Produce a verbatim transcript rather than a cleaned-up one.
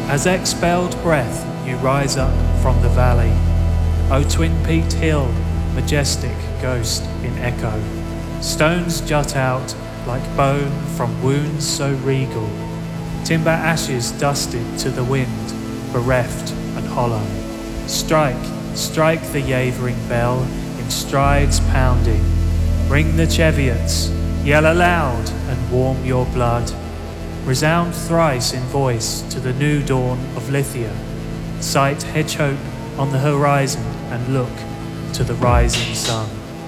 As expelled breath you rise up from the valley, O twin-peaked hill, majestic ghost in echo. Stones jut out like bone from wounds so regal, timber ashes dusted to the wind, bereft and hollow. Strike, strike the yavering bell in strides pounding. Ring the Cheviots, yell aloud and warm your blood. Resound thrice in voice to the new dawn of Lithia. Sight hedge hope on the horizon and look to the rising sun.